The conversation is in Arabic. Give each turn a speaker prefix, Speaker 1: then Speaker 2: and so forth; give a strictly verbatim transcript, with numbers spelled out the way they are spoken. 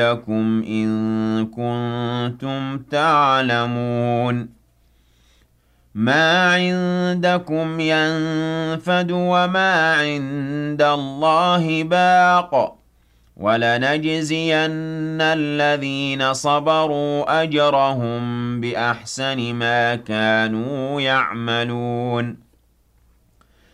Speaker 1: لكم إن كنتم تعلمون ما عندكم ينفد وما عند الله باق ولنجزين الذين صبروا أجرهم بأحسن ما كانوا يعملون